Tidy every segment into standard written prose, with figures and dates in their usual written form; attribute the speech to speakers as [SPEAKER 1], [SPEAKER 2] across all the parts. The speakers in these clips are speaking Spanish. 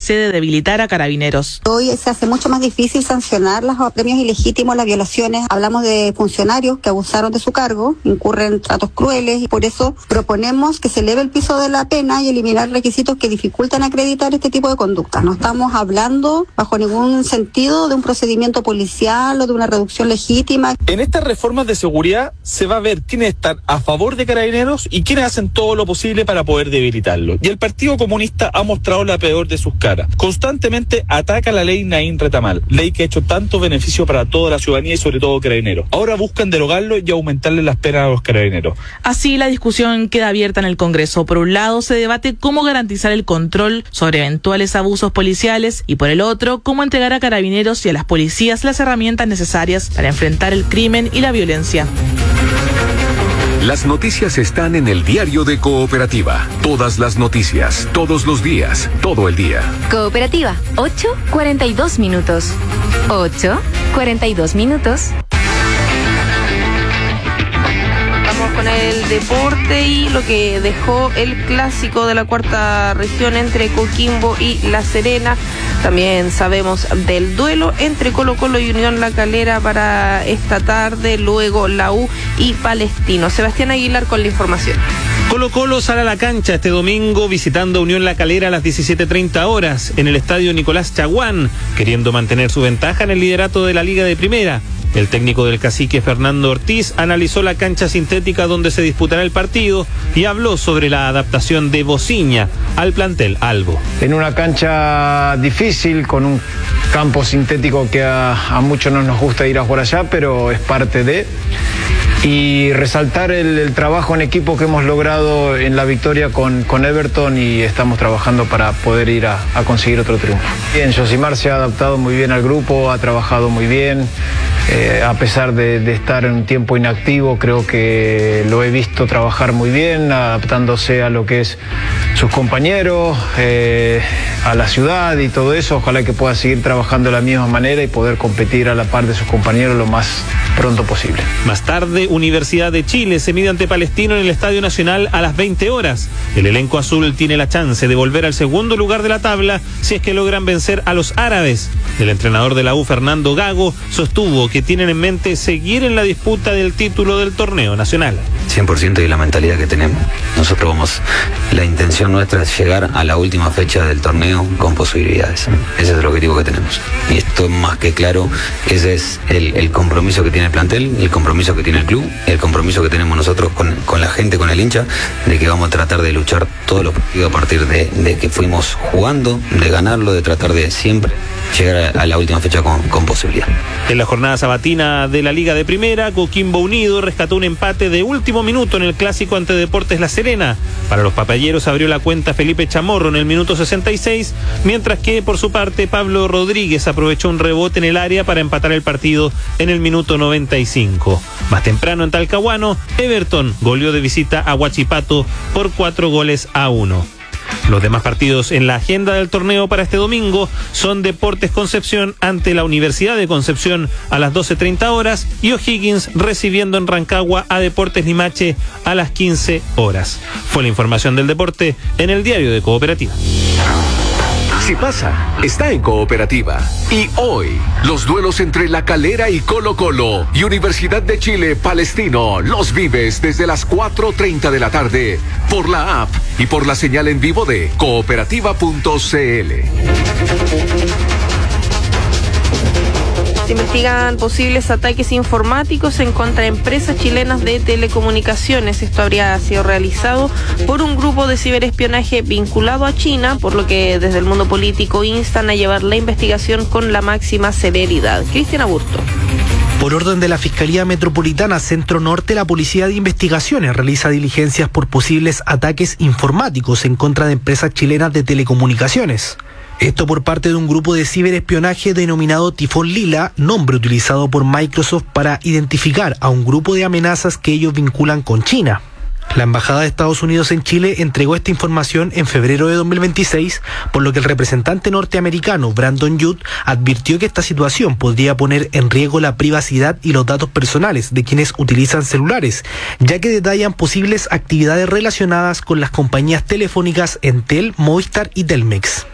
[SPEAKER 1] tratándose de debilitar a Carabineros.
[SPEAKER 2] Hoy se hace mucho más difícil sancionar los apremios ilegítimos, las violaciones. Hablamos de funcionarios que abusaron de su cargo, incurren en tratos crueles, y por eso proponemos que se eleve el piso de la pena y eliminar requisitos que dificultan acreditar este tipo de conductas. No estamos hablando bajo ningún sentido de un procedimiento policial o de una reducción legítima.
[SPEAKER 3] En estas reformas de seguridad se va a ver quiénes están a favor de Carabineros y quiénes hacen todo lo posible para poder debilitarlo. Y el Partido Comunista ha mostrado la peor de sus caras. Constantemente ataca la ley Naín Retamal, ley que ha hecho tanto beneficio para toda la ciudadanía y sobre todo Carabineros. Ahora buscan derogarlo y aumentarle las penas a los Carabineros.
[SPEAKER 1] Así, la discusión queda abierta en el Congreso. Por un lado, se debate cómo garantizar el control sobre eventuales abusos policiales y por el otro, cómo entregar a Carabineros y a las policías las herramientas necesarias para enfrentar el crimen y la violencia.
[SPEAKER 4] Las noticias están en el diario de Cooperativa. Todas las noticias, todos los días, todo el día.
[SPEAKER 5] Cooperativa, 8:42 minutos. 8:42 minutos.
[SPEAKER 6] Vamos con el deporte y lo que dejó el clásico de la cuarta región entre Coquimbo y La Serena. También sabemos del duelo entre Colo-Colo y Unión La Calera para esta tarde, luego la U y Palestino. Sebastián Aguilar con la información.
[SPEAKER 7] Colo-Colo sale a la cancha este domingo visitando a Unión La Calera a las 17:30 horas en el estadio Nicolás Chaguán, queriendo mantener su ventaja en el liderato de la Liga de Primera. El técnico del Cacique, Fernando Ortiz, analizó la cancha sintética donde se disputará el partido y habló sobre la adaptación de Bociña al plantel albo.
[SPEAKER 8] En una cancha difícil, con un campo sintético que a muchos no nos gusta ir a jugar allá, pero es parte de... Y resaltar el trabajo en equipo que hemos logrado en la victoria con Everton, y estamos trabajando para poder ir a conseguir otro triunfo. Bien, Josimar se ha adaptado muy bien al grupo, ha trabajado muy bien. A pesar de estar en un tiempo inactivo, creo que lo he visto trabajar muy bien, adaptándose a lo que es sus compañeros, a la ciudad y todo eso. Ojalá que pueda seguir trabajando de la misma manera y poder competir a la par de sus compañeros lo más pronto posible.
[SPEAKER 7] Más tarde, Universidad de Chile se mide ante Palestino en el Estadio Nacional a las 20 horas. El elenco azul tiene la chance de volver al segundo lugar de la tabla si es que logran vencer a los árabes. El entrenador de la U, Fernando Gago, sostuvo que tienen en mente seguir en la disputa del título del torneo nacional.
[SPEAKER 9] 100% de la mentalidad que tenemos. Nosotros la intención nuestra es llegar a la última fecha del torneo con posibilidades. Ese es el objetivo que tenemos. Y esto es más que claro, ese es el compromiso que tiene el plantel, el compromiso que tiene el club, el compromiso que tenemos nosotros con la gente, con el hincha, de que vamos a tratar de luchar todos los partidos a partir de que fuimos jugando, de ganarlo, de tratar de siempre llegar a la última fecha con posibilidad.
[SPEAKER 7] En la jornada sabatina de la Liga de Primera, Coquimbo Unido rescató un empate de último minuto en el clásico ante Deportes La Serena. Para los papalleros abrió la cuenta Felipe Chamorro en el minuto 66, mientras que por su parte Pablo Rodríguez aprovechó un rebote en el área para empatar el partido en el minuto 95. Más temprano en Talcahuano, Everton goleó de visita a Huachipato por 4-1. Los demás partidos en la agenda del torneo para este domingo son Deportes Concepción ante la Universidad de Concepción a las 12:30 horas y O'Higgins recibiendo en Rancagua a Deportes Limache a las 15 horas. Fue la información del deporte en el diario de Cooperativa.
[SPEAKER 4] Si pasa, está en Cooperativa. Y hoy, los duelos entre La Calera y Colo-Colo y Universidad de Chile Palestino los vives desde las 4:30 de la tarde por la app y por la señal en vivo de cooperativa.cl. Se investigan posibles ataques informáticos en contra de empresas chilenas de telecomunicaciones. Esto habría sido realizado por un grupo de ciberespionaje vinculado a China, por lo que desde el mundo político instan a llevar la investigación con la máxima celeridad. Cristian Aburto.
[SPEAKER 10] Por orden de la Fiscalía Metropolitana Centro Norte, la Policía de Investigaciones realiza diligencias por posibles ataques informáticos en contra de empresas chilenas de telecomunicaciones. Esto por parte de un grupo de ciberespionaje denominado Tifón Lila, nombre utilizado por Microsoft para identificar a un grupo de amenazas que ellos vinculan con China. La Embajada de Estados Unidos en Chile entregó esta información en febrero de 2026, por lo que el representante norteamericano Brandon Youd advirtió que esta situación podría poner en riesgo la privacidad y los datos personales de quienes utilizan celulares, ya que detallan posibles actividades relacionadas con las compañías telefónicas Entel, Movistar y Telmex.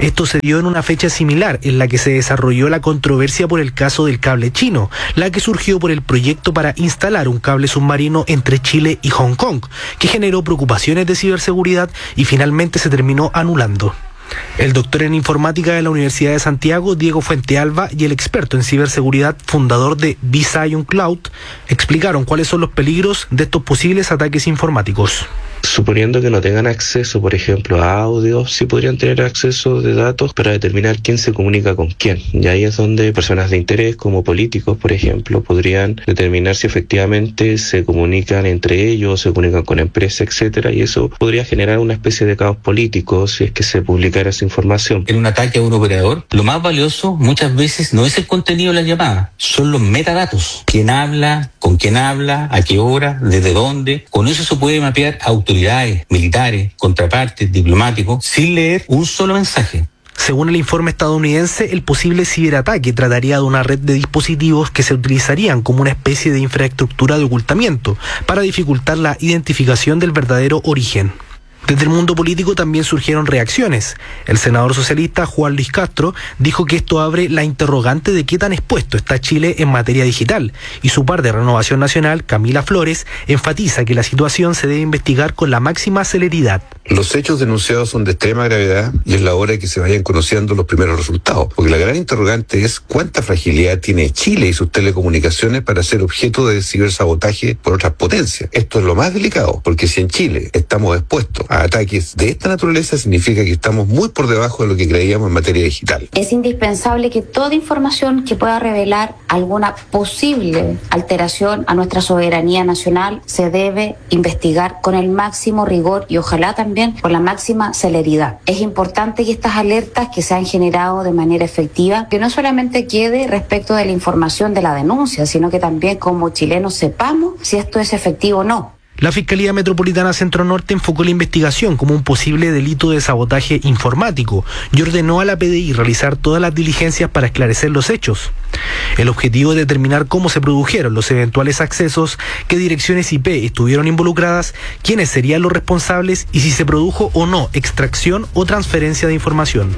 [SPEAKER 10] Esto se dio en una fecha similar en la que se desarrolló la controversia por el caso del cable chino, la que surgió por el proyecto para instalar un cable submarino entre Chile y Hong Kong, que generó preocupaciones de ciberseguridad y finalmente se terminó anulando. El doctor en informática de la Universidad de Santiago, Diego Fuentealba, y el experto en ciberseguridad, fundador de Vision Cloud, explicaron cuáles son los peligros de estos posibles ataques informáticos.
[SPEAKER 11] Suponiendo que no tengan acceso, por ejemplo, a audio, sí podrían tener acceso de datos para determinar quién se comunica con quién. Y ahí es donde personas de interés, como políticos, por ejemplo, podrían determinar si efectivamente se comunican entre ellos, se comunican con empresas, etcétera, y eso podría generar una especie de caos político si es que se publicara esa información.
[SPEAKER 12] En un ataque a un operador, lo más valioso muchas veces no es el contenido de la llamada, son los metadatos. ¿Quién habla? ¿Con quién habla? ¿A qué hora? ¿Desde dónde? Con eso se puede mapear autoridades, militares, contrapartes, diplomáticos, sin leer un solo mensaje.
[SPEAKER 10] Según el informe estadounidense, el posible ciberataque trataría de una red de dispositivos que se utilizarían como una especie de infraestructura de ocultamiento para dificultar la identificación del verdadero origen. Desde el mundo político también surgieron reacciones. El senador socialista Juan Luis Castro dijo que esto abre la interrogante de qué tan expuesto está Chile en materia digital, y su par de Renovación Nacional, Camila Flores, enfatiza que la situación se debe investigar con la máxima celeridad.
[SPEAKER 13] Los hechos denunciados son de extrema gravedad y es la hora de que se vayan conociendo los primeros resultados, porque la gran interrogante es cuánta fragilidad tiene Chile y sus telecomunicaciones para ser objeto de cibersabotaje por otras potencias. Esto es lo más delicado, porque si en Chile estamos expuestos a ataques de esta naturaleza, significa que estamos muy por debajo de lo que creíamos en materia digital.
[SPEAKER 14] Es indispensable que toda información que pueda revelar alguna posible alteración a nuestra soberanía nacional se debe investigar con el máximo rigor y ojalá también con la máxima celeridad. Es importante que estas alertas que se han generado de manera efectiva, que no solamente quede respecto de la información de la denuncia, sino que también como chilenos sepamos si esto es efectivo o no.
[SPEAKER 10] La Fiscalía Metropolitana Centro Norte enfocó la investigación como un posible delito de sabotaje informático y ordenó a la PDI realizar todas las diligencias para esclarecer los hechos. El objetivo es determinar cómo se produjeron los eventuales accesos, qué direcciones IP estuvieron involucradas, quiénes serían los responsables y si se produjo o no extracción o transferencia de información.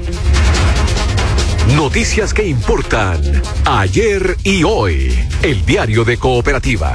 [SPEAKER 15] Noticias que importan ayer y hoy. El diario de Cooperativa.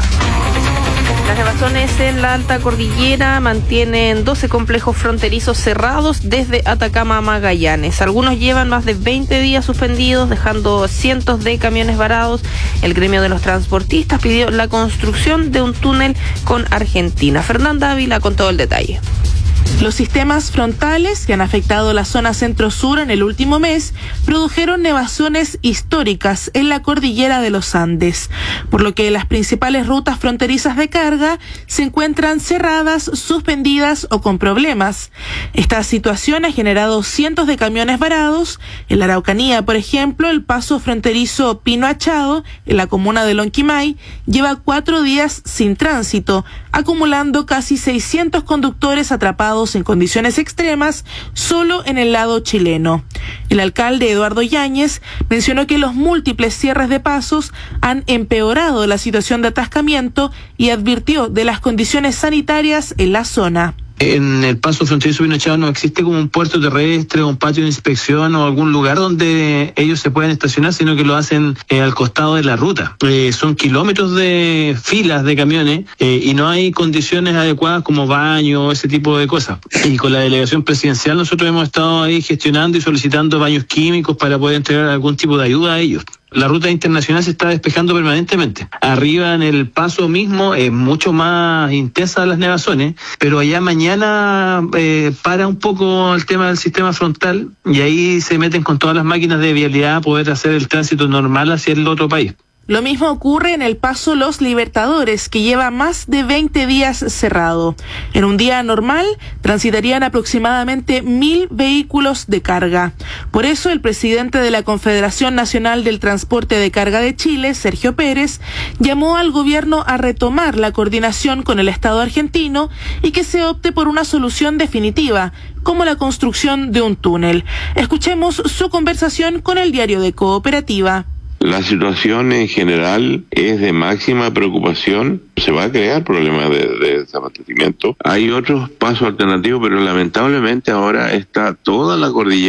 [SPEAKER 4] Las evasiones en la alta cordillera mantienen 12 complejos fronterizos cerrados desde Atacama a Magallanes. Algunos llevan más de 20 días suspendidos, dejando cientos de camiones varados. El gremio de los transportistas pidió la construcción de un túnel con Argentina. Fernanda Ávila con todo el detalle.
[SPEAKER 1] Los sistemas frontales que han afectado la zona centro-sur en el último mes produjeron nevaciones históricas en la cordillera de los Andes, por lo que las principales rutas fronterizas de carga se encuentran cerradas, suspendidas o con problemas. Esta situación ha generado cientos de camiones varados. En la Araucanía, por ejemplo, el paso fronterizo Pino Achado, en la comuna de Lonquimay, lleva 4 días sin tránsito, acumulando casi 600 conductores atrapados en condiciones extremas solo en el lado chileno. El alcalde Eduardo Yáñez mencionó que los múltiples cierres de pasos han empeorado la situación de atascamiento y advirtió de las condiciones sanitarias en la zona.
[SPEAKER 16] En el paso fronterizo Pino Achado no existe como un puerto terrestre o un patio de inspección o algún lugar donde ellos se puedan estacionar, sino que lo hacen al costado de la ruta. Son kilómetros de filas de camiones y no hay condiciones adecuadas como baño, ese tipo de cosas. Y con la delegación presidencial nosotros hemos estado ahí gestionando y solicitando baños químicos para poder entregar algún tipo de ayuda a ellos. La ruta internacional se está despejando permanentemente. Arriba en el paso mismo es mucho más intensa las nevazones, pero allá mañana para un poco el tema del sistema frontal y ahí se meten con todas las máquinas de vialidad a poder hacer el tránsito normal hacia el otro país.
[SPEAKER 1] Lo mismo ocurre en el paso Los Libertadores, que lleva más de 20 días cerrado. En un día normal transitarían aproximadamente 1.000 vehículos de carga. Por eso el presidente de la Confederación Nacional del Transporte de Carga de Chile, Sergio Pérez, llamó al gobierno a retomar la coordinación con el Estado argentino y que se opte por una solución definitiva, como la construcción de un túnel. Escuchemos su conversación con el diario de Cooperativa.
[SPEAKER 17] La situación en general es de máxima preocupación. Se va a crear problemas de desabastecimiento. Hay otros pasos alternativos, pero lamentablemente ahora está toda la cordillera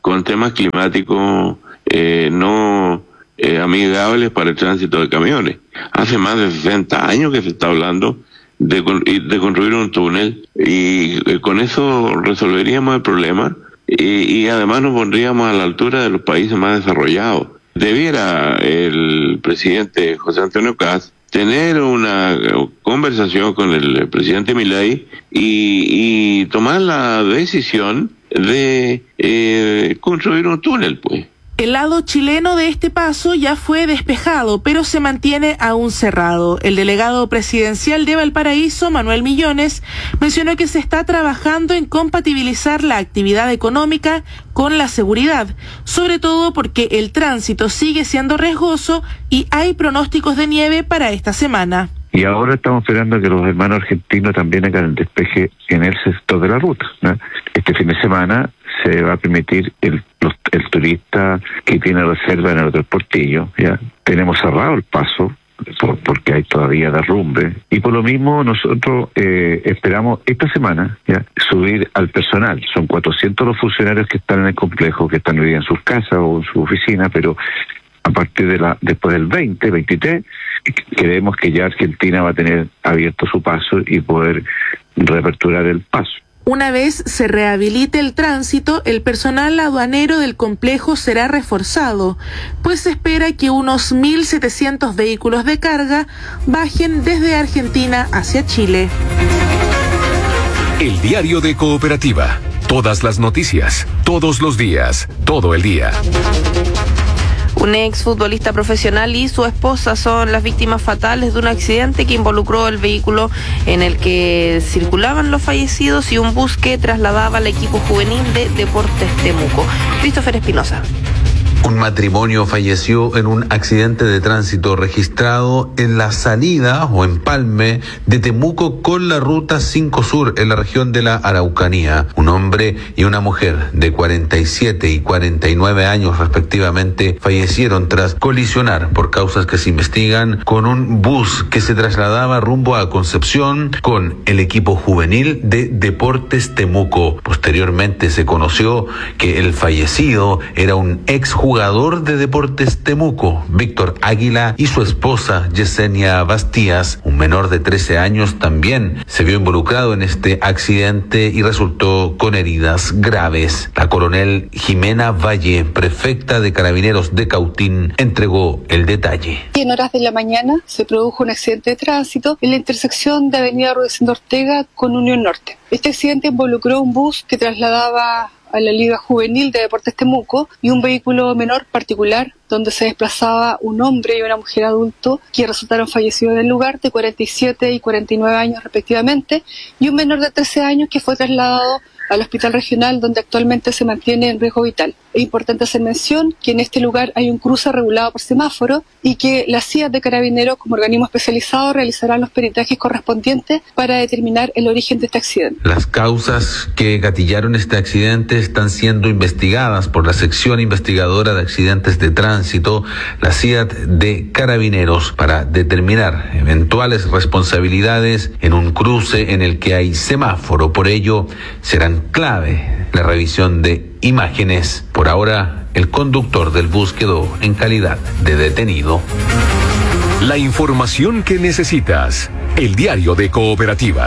[SPEAKER 17] con temas climáticos no amigables para el tránsito de camiones. Hace más de 60 años que se está hablando de construir un túnel y con eso resolveríamos el problema y además nos pondríamos a la altura de los países más desarrollados. Debiera el presidente José Antonio Kast tener una conversación con el presidente Milei y tomar la decisión de construir un túnel, pues.
[SPEAKER 1] El lado chileno de este paso ya fue despejado, pero se mantiene aún cerrado. El delegado presidencial de Valparaíso, Manuel Millones, mencionó que se está trabajando en compatibilizar la actividad económica con la seguridad, sobre todo porque el tránsito sigue siendo riesgoso y hay pronósticos de nieve para esta semana.
[SPEAKER 18] Y ahora estamos esperando que los hermanos argentinos también hagan el despeje en el sector de la ruta, ¿no? Este fin de semana se va a permitir el turista que tiene reserva en el Hotel Portillo, ¿ya? Tenemos cerrado el paso porque hay todavía derrumbe y por lo mismo nosotros esperamos esta semana ya subir al personal. Son 400 los funcionarios que están en el complejo, que están hoy día en sus casas o en su oficina, pero a partir después del 23, creemos que ya Argentina va a tener abierto su paso y poder reaperturar el paso.
[SPEAKER 1] Una vez se rehabilite el tránsito, el personal aduanero del complejo será reforzado, pues se espera que unos 1.700 vehículos de carga bajen desde Argentina hacia Chile.
[SPEAKER 15] El diario de Cooperativa. Todas las noticias, todos los días, todo el día.
[SPEAKER 4] Un exfutbolista profesional y su esposa son las víctimas fatales de un accidente que involucró el vehículo en el que circulaban los fallecidos y un bus que trasladaba al equipo juvenil de Deportes Temuco. Christopher Espinosa.
[SPEAKER 19] Un matrimonio falleció en un accidente de tránsito registrado en la salida o empalme de Temuco con la ruta 5 Sur en la región de la Araucanía. Un hombre y una mujer de 47 y 49 años respectivamente fallecieron tras colisionar por causas que se investigan con un bus que se trasladaba rumbo a Concepción con el equipo juvenil de Deportes Temuco. Posteriormente se conoció que el fallecido era un exjugador de Deportes Temuco, Víctor Águila, y su esposa Yesenia Bastías. Un menor de 13 años también se vio involucrado en este accidente y resultó con heridas graves. La coronel Jimena Valle, prefecta de Carabineros de Cautín, entregó el detalle.
[SPEAKER 20] En horas de la mañana se produjo un accidente de tránsito en la intersección de Avenida Rudecindo Ortega con Unión Norte. Este accidente involucró un bus que trasladaba a la Liga Juvenil de Deportes Temuco y un vehículo menor particular donde se desplazaba un hombre y una mujer adulto que resultaron fallecidos en el lugar, de 47 y 49 años respectivamente, y un menor de 13 años que fue trasladado al hospital regional donde actualmente se mantiene en riesgo vital. Es importante hacer mención que en este lugar hay un cruce regulado por semáforo y que las CIAT de Carabineros como organismo especializado realizarán los peritajes correspondientes para determinar el origen de este accidente.
[SPEAKER 19] Las causas que gatillaron este accidente están siendo investigadas por la sección investigadora de accidentes de tránsito, la CIAT de Carabineros, para determinar eventuales responsabilidades en un cruce en el que hay semáforo. Por ello, serán clave la revisión de imágenes. Por ahora, el conductor del bus quedó en calidad de detenido.
[SPEAKER 15] La información que necesitas. El diario de Cooperativa.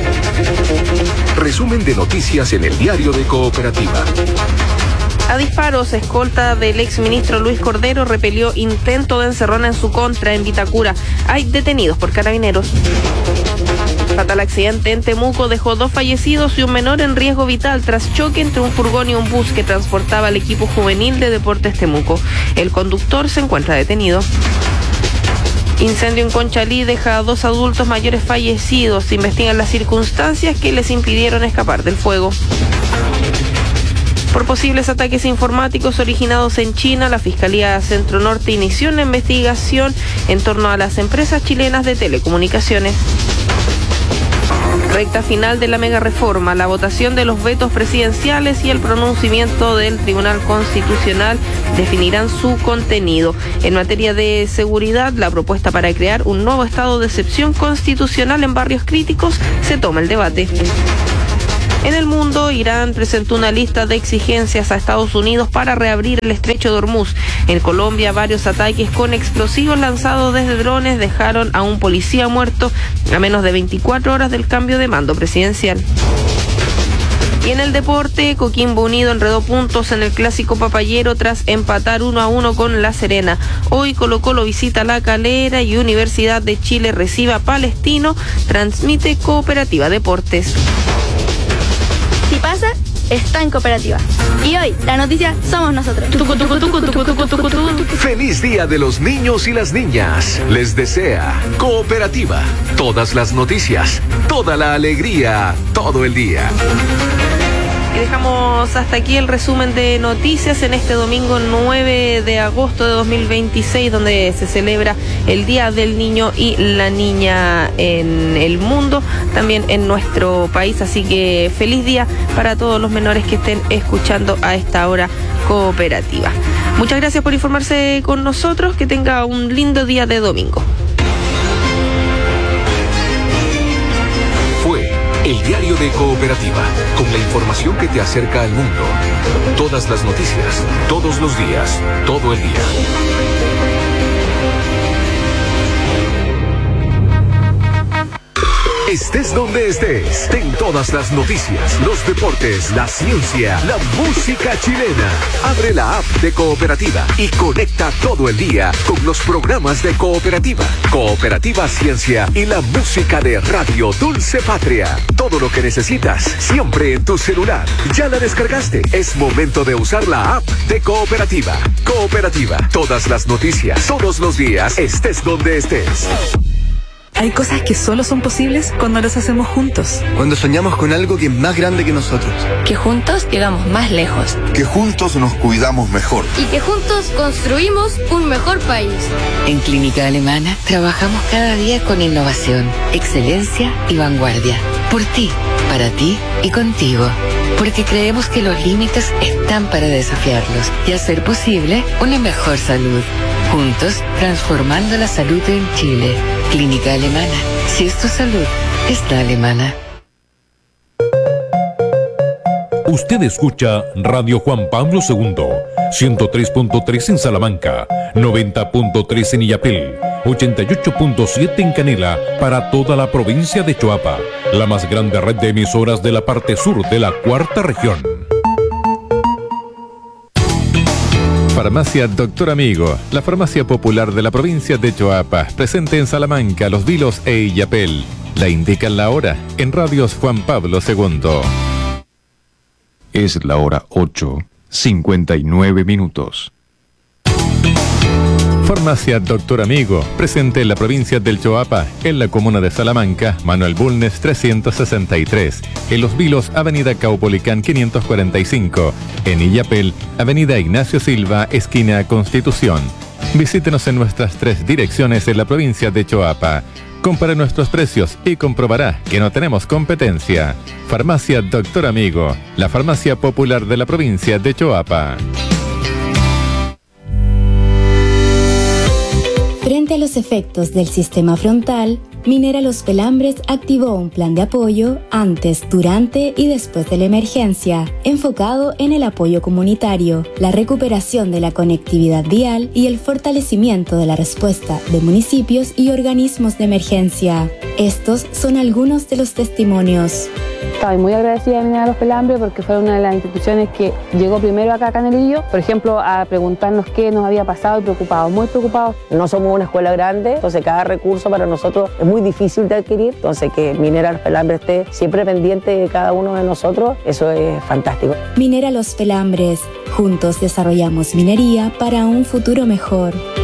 [SPEAKER 15] Resumen de noticias en el diario de Cooperativa.
[SPEAKER 4] A disparos, escolta del exministro Luis Cordero repelió intento de encerrona en su contra en Vitacura. Hay detenidos por Carabineros. Fatal accidente en Temuco dejó 2 fallecidos y un menor en riesgo vital tras choque entre un furgón y un bus que transportaba al equipo juvenil de Deportes Temuco. El conductor se encuentra detenido. Incendio en Conchalí deja a 2 adultos mayores fallecidos. Se investigan las circunstancias que les impidieron escapar del fuego. Por posibles ataques informáticos originados en China, la Fiscalía Centro Norte inició una investigación en torno a las empresas chilenas de telecomunicaciones. Recta final de la mega reforma, la votación de los vetos presidenciales y el pronunciamiento del Tribunal Constitucional definirán su contenido. En materia de seguridad, la propuesta para crear un nuevo estado de excepción constitucional en barrios críticos se toma el debate. En el mundo, Irán presentó una lista de exigencias a Estados Unidos para reabrir el estrecho de Hormuz. En Colombia, varios ataques con explosivos lanzados desde drones dejaron a un policía muerto a menos de 24 horas del cambio de mando presidencial. Y en el deporte, Coquimbo Unido enredó puntos en el clásico papayero tras empatar 1-1 con La Serena. Hoy Colo-Colo visita La Calera y Universidad de Chile recibe a Palestino. Transmite Cooperativa Deportes.
[SPEAKER 21] Si pasa, está en Cooperativa. Y hoy, la noticia somos nosotros.
[SPEAKER 15] Feliz Día de los Niños y las Niñas. Les desea Cooperativa. Todas las noticias, toda la alegría, todo el día.
[SPEAKER 4] Y dejamos hasta aquí el resumen de noticias en este domingo 9 de agosto de 2026, donde se celebra el Día del Niño y la Niña en el mundo, también en nuestro país. Así que feliz día para todos los menores que estén escuchando a esta hora Cooperativa. Muchas gracias por informarse con nosotros. Que tenga un lindo día de domingo.
[SPEAKER 15] El diario de Cooperativa, con la información que te acerca al mundo. Todas las noticias, todos los días, todo el día. Estés donde estés, ten todas las noticias, los deportes, la ciencia, la música chilena. Abre la app de Cooperativa y conecta todo el día con los programas de Cooperativa. Cooperativa Ciencia y la música de Radio Dulce Patria. Todo lo que necesitas, siempre en tu celular. ¿Ya la descargaste? Es momento de usar la app de Cooperativa. Cooperativa, todas las noticias, todos los días, estés donde estés.
[SPEAKER 22] Hay cosas que solo son posibles cuando las hacemos juntos.
[SPEAKER 23] Cuando soñamos con algo que es más grande que nosotros.
[SPEAKER 24] Que juntos llegamos más lejos.
[SPEAKER 23] Que juntos nos cuidamos mejor.
[SPEAKER 21] Y que juntos construimos un mejor país.
[SPEAKER 24] En Clínica Alemana trabajamos cada día con innovación, excelencia y vanguardia. Por ti, para ti y contigo. Porque creemos que los límites están para desafiarlos y hacer posible una mejor salud. Juntos, transformando la salud en Chile. Clínica Alemana. Si es tu salud, es la alemana.
[SPEAKER 25] Usted escucha Radio Juan Pablo II, 103.3 en Salamanca, 90.3 en Illapel, 88.7 en Canela, para toda la provincia de Choapa, la más grande red de emisoras de la parte sur de la cuarta región.
[SPEAKER 26] Farmacia Doctor Amigo, la farmacia popular de la provincia de Choapa, presente en Salamanca, Los Vilos e Illapel. La indican la hora en Radios Juan Pablo II.
[SPEAKER 27] Es la hora 8:59.
[SPEAKER 26] Farmacia Doctor Amigo, presente en la provincia del Choapa, en la comuna de Salamanca, Manuel Bulnes 363, en Los Vilos, Avenida Caupolicán 545, en Illapel, Avenida Ignacio Silva, esquina Constitución. Visítenos en nuestras 3 direcciones en la provincia de Choapa. Compare nuestros precios y comprobará que no tenemos competencia. Farmacia Doctor Amigo, la farmacia popular de la provincia de Choapa.
[SPEAKER 28] Frente a los efectos del sistema frontal, Minera Los Pelambres activó un plan de apoyo antes, durante y después de la emergencia, enfocado en el apoyo comunitario, la recuperación de la conectividad vial y el fortalecimiento de la respuesta de municipios y organismos de emergencia. Estos son algunos de los testimonios.
[SPEAKER 29] Estoy muy agradecida de Minera Los Pelambres porque fue una de las instituciones que llegó primero acá a Canelillo, por ejemplo, a preguntarnos qué nos había pasado y preocupados, muy preocupados.
[SPEAKER 30] No somos una escuela grande, entonces cada recurso para nosotros es muy difícil de adquirir, entonces que Minera Los Pelambres esté siempre pendiente de cada uno de nosotros, eso es fantástico.
[SPEAKER 28] Minera Los Pelambres, juntos desarrollamos minería para un futuro mejor.